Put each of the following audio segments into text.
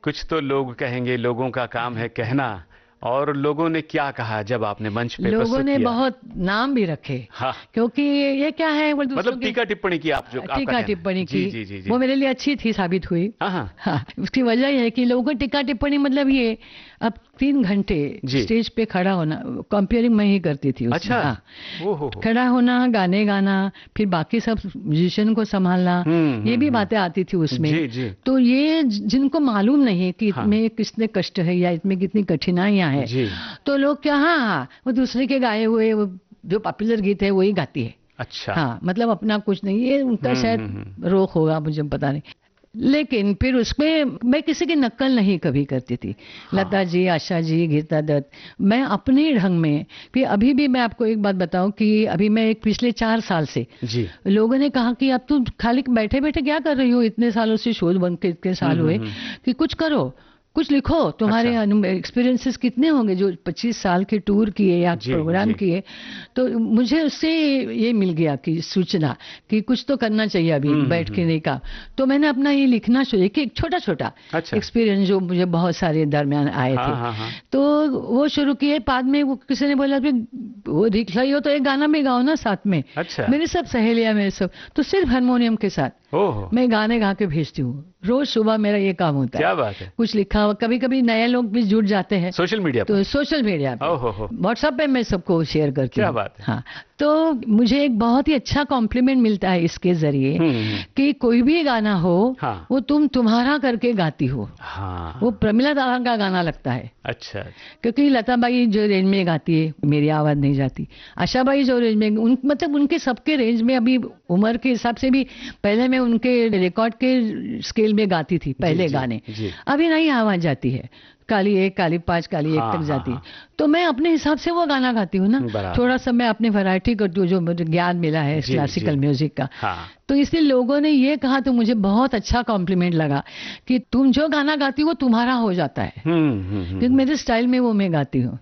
कुछ तो लोग कहेंगे, लोगों का काम है कहना। और लोगों ने क्या कहा जब आपने मंच पे लोगों प्रस्तुत ने किया? बहुत नाम भी रखे, हाँ, क्योंकि ये क्या है, वो दूसरों मतलब की टीका टिप्पणी की, आप जो आपका टीका कहना है। टिप्पणी की। जी जी जी जी। वो मेरे लिए अच्छी थी, साबित हुई। हाँ हाँ। हाँ, उसकी वजह यह है कि लोगों को टीका टिप्पणी मतलब ये, अब 3 घंटे जी। स्टेज पे खड़ा होना, कंपेयरिंग मैं ही करती थी उसमें। अच्छा। हाँ, ओ हो। खड़ा होना, गाने गाना, फिर बाकी सब म्यूजिशियन को संभालना, ये भी बातें आती थी उसमें। जी जी। तो ये जिनको मालूम नहीं कि हाँ। इसमें कितने कष्ट है या इसमें कितनी कठिनाइयां हैं, जी। तो लोग क्या, हाँ, वो दूसरे के गाए हुए वो जो पॉपुलर गीत है वही गाती है। अच्छा। हाँ, मतलब अपना कुछ नहीं, ये उनका शायद रोक होगा, मुझे पता नहीं। लेकिन फिर उसमें मैं किसी की नकल नहीं कभी करती थी। हाँ। लता जी, आशा जी, गीता दत्त, मैं अपने ढंग में। फिर अभी भी मैं आपको एक बात बताऊं कि अभी मैं एक पिछले 4 साल से, जी। लोगों ने कहा कि अब तुम खाली बैठे बैठे क्या कर रही हो, इतने सालों से शोध बन के इतने साल हुए, कि कुछ करो, कुछ लिखो, तुम्हारे अच्छा। एक्सपीरियंसेस कितने होंगे जो 25 साल के टूर किए या जी प्रोग्राम जी। किए। तो मुझे उससे ये मिल गया कि सूचना कि कुछ तो करना चाहिए अभी बैठ के नहीं का। तो मैंने अपना ये लिखना शुरू किया, एक छोटा छोटा अच्छा। एक्सपीरियंस जो मुझे बहुत सारे दरमियान आए हाँ थे। हाँ हाँ। तो वो शुरू किए। बाद में वो किसी ने बोला, वो लिख रही हो तो एक गाना भी गाओ ना साथ में। अच्छा। मेरी सब सहेलियां, मेरे सब, तो सिर्फ हारमोनियम के साथ ओह, मैं गाने गा के भेजती हूँ। रोज सुबह मेरा ये काम होता है। क्या बात है। कुछ लिखा हुआ, कभी कभी नए लोग भी जुड़ जाते हैं सोशल मीडिया तो पर? सोशल मीडिया पे, ओहो, व्हाट्सएप पे मैं सबको शेयर करती क्या हूँ। बात है। हाँ, तो मुझे एक बहुत ही अच्छा कॉम्प्लीमेंट मिलता है इसके जरिए कि कोई भी गाना हो, हाँ। वो तुम्हारा करके गाती हो। हाँ। वो प्रमिला दादा का गाना लगता है। अच्छा। क्योंकि लता बाई जो रेंज में गाती है, मेरी आवाज नहीं जाती। आशा बाई जो रेंज में, मतलब उनके सबके रेंज में, अभी उम्र के हिसाब से भी पहले मैं उनके रिकॉर्ड के स्केल में गाती थी पहले गाने। अभी नहीं आवाज जाती है, काली 1, काली 5, काली 1 तक जाती है। तो मैं अपने हिसाब से वो गाना गाती हूँ ना, थोड़ा सा मैं अपनी वैरायटी करती हूँ, जो मुझे ज्ञान मिला है क्लासिकल म्यूजिक का। तो इसलिए लोगों ने ये कहा, तो मुझे बहुत अच्छा कॉम्प्लीमेंट लगा कि तुम जो गाना गाती हो वो तुम्हारा हो जाता है, क्योंकि मेरे स्टाइल में वो मैं गाती हूँ।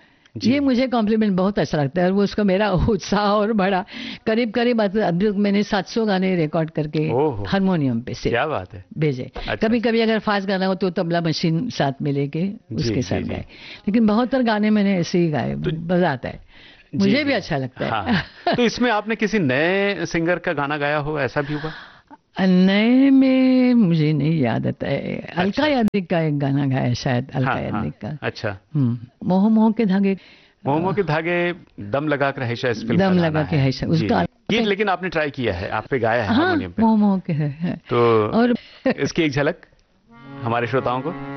ये मुझे कॉम्प्लीमेंट बहुत अच्छा लगता है, और वो उसका मेरा उत्साह और बढ़ा। करीब करीब मैंने 700 गाने रिकॉर्ड करके हारमोनियम पे से, क्या बात है, भेजे। कभी कभी अगर फास्ट गाना हो तो तबला मशीन साथ में लेके उसके साथ गाए, लेकिन बहुत गाने मैंने ऐसे ही गाए, बजाता है, मुझे भी अच्छा लगता है। तो इसमें आपने किसी नए सिंगर का गाना गाया हो, ऐसा भी हुआ? नए में मुझे नहीं याद आता है। अलका याग्निक का एक गाना गाया शायद, अलका याग्निक का। अच्छा। मोह मोह के धागे, मोह मोह के धागे, दम लगा कर है शायद, फिल्म दम लगा के है उसका गीत, लेकिन आपने ट्राई किया है, आप पे गाया है हारमोनियम पे। मोह मोह के है। तो और इसकी एक झलक हमारे श्रोताओं को।